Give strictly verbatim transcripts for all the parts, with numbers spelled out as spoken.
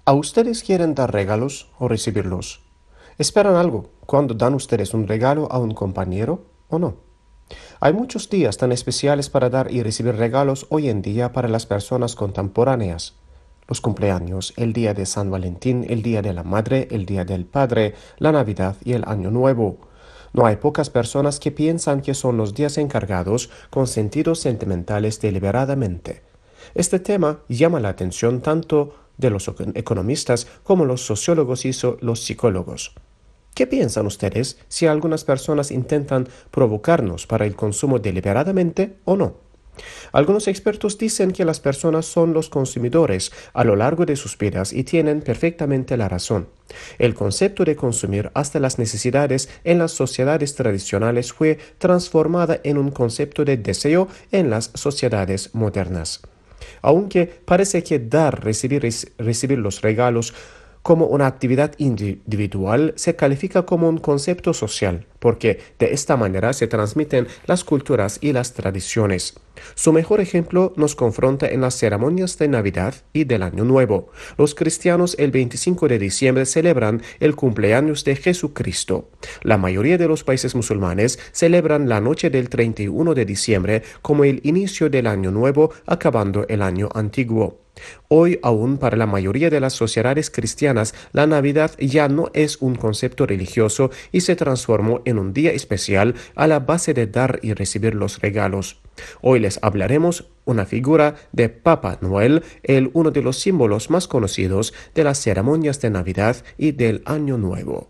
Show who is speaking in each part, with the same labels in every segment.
Speaker 1: ¿A ustedes quieren dar regalos o recibirlos? ¿Esperan algo cuando dan ustedes un regalo a un compañero o no? Hay muchos días tan especiales para dar y recibir regalos hoy en día para las personas contemporáneas. Los cumpleaños, el día de San Valentín, el día de la Madre, el día del Padre, la Navidad y el Año Nuevo. No hay pocas personas que piensan que son los días encargados con sentidos sentimentales deliberadamente. Este tema llama la atención tanto de los economistas como los sociólogos y so- los psicólogos. ¿Qué piensan ustedes si algunas personas intentan provocarnos para el consumo deliberadamente o no? Algunos expertos dicen que las personas son los consumidores a lo largo de sus vidas y tienen perfectamente la razón. El concepto de consumir hasta las necesidades en las sociedades tradicionales fue transformada en un concepto de deseo en las sociedades modernas. Aunque parece que dar, recibir, recibir los regalos como una actividad individual se califica como un concepto social, porque de esta manera se transmiten las culturas y las tradiciones. Su mejor ejemplo nos confronta en las ceremonias de Navidad y del Año Nuevo. Los cristianos el veinticinco de diciembre celebran el cumpleaños de Jesucristo. La mayoría de los países musulmanes celebran la noche del treinta y uno de diciembre como el inicio del Año Nuevo, acabando el año antiguo. Hoy aún para la mayoría de las sociedades cristianas la Navidad ya no es un concepto religioso y se transformó en un día especial a la base de dar y recibir los regalos. Hoy les hablaremos una figura de Papá Noel, el uno de los símbolos más conocidos de las ceremonias de Navidad y del Año Nuevo.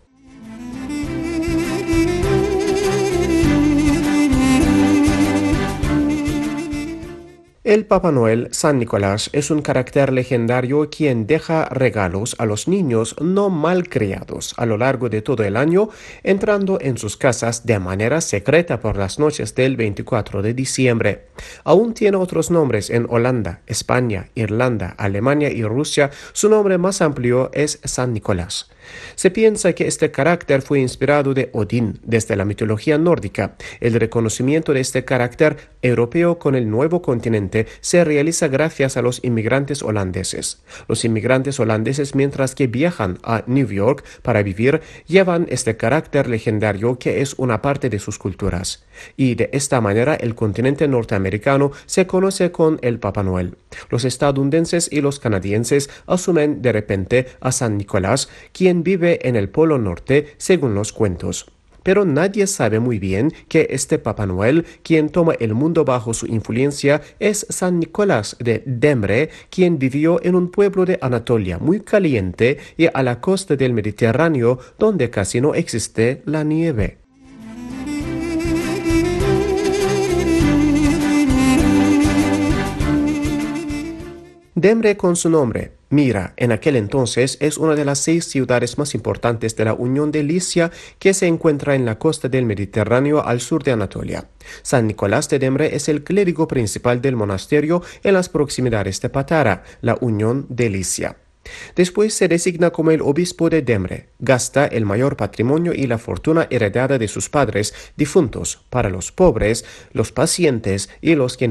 Speaker 1: El Papá Noel, San Nicolás, es un carácter legendario quien deja regalos a los niños no malcriados a lo largo de todo el año, entrando en sus casas de manera secreta por las noches del veinticuatro de diciembre. Aún tiene otros nombres en Holanda, España, Irlanda, Alemania y Rusia. Su nombre más amplio es San Nicolás. Se piensa que este carácter fue inspirado de Odín desde la mitología nórdica. El reconocimiento de este carácter europeo con el nuevo continente se realiza gracias a los inmigrantes holandeses. Los inmigrantes holandeses, mientras que viajan a New York para vivir, llevan este carácter legendario que es una parte de sus culturas. Y de esta manera el continente norteamericano se conoce con el Papá Noel. Los estadounidenses y los canadienses asumen de repente a San Nicolás, quien vive en el Polo Norte según los cuentos. Pero nadie sabe muy bien que este Papá Noel, quien toma el mundo bajo su influencia, es San Nicolás de Demre, quien vivió en un pueblo de Anatolia muy caliente y a la costa del Mediterráneo, donde casi no existe la nieve. Demre con su nombre. Mira, en aquel entonces es una de las seis ciudades más importantes de la Unión de Licia que se encuentra en la costa del Mediterráneo al sur de Anatolia. San Nicolás de Demre es el clérigo principal del monasterio en las proximidades de Patara, la Unión de Licia. Después se designa como el obispo de Demre. Gasta el mayor patrimonio y la fortuna heredada de sus padres difuntos para los pobres, los pacientes y los que